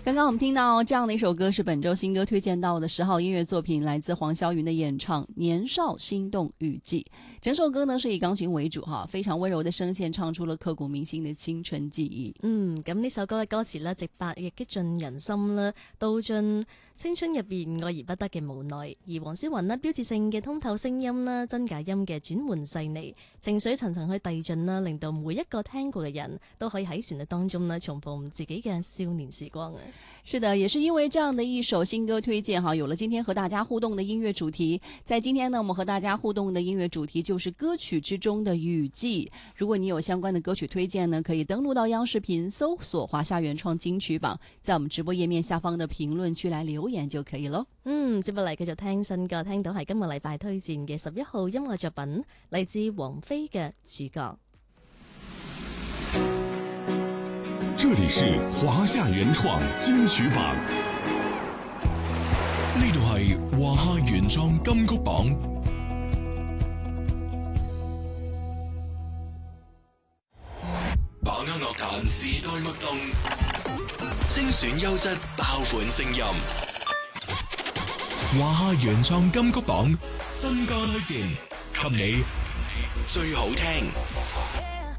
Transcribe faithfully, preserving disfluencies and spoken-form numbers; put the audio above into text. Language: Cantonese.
刚刚我们听到这样的一首歌，是本周新歌推荐到的十号音乐作品，来自黃霄雲的演唱《年少心動雨季》。整首歌呢是以鋼琴為主哈，非常溫柔的聲線唱出了刻骨銘心的青春記憶。 嗯，咁呢首歌嘅歌詞呢，直白亦激進人心啦，道盡青春入邊愛而不得嘅無奈。而黃霄雲呢，標誌性嘅通透聲音啦，真假音嘅轉換細膩，情緒層層去遞進啦，令到每一個聽過嘅人都可以喺旋律當中呢，重逢自己嘅少年時光啊！ 是的，也是因為這樣的一首新歌推薦哈，有了今天和大家互動的音樂主題。在今天呢，我們和大家互動的音樂主題就是歌曲之中的雨季。如果你有相關的歌曲推薦呢，可以登錄到央視頻搜索華夏原創金曲榜，在我們直播頁面下方的評論區來留言就可以咯。 嗯，接落嚟繼續聽新歌，聽到係今個禮拜推薦嘅十一號音樂作品，嚟自王菲嘅主角。 這裏是華夏原創金曲榜，呢度係華夏原創金曲榜。把握樂壇時代脈動，精選優質爆款聲音。華夏原創金曲榜新歌推薦，給你最好聽。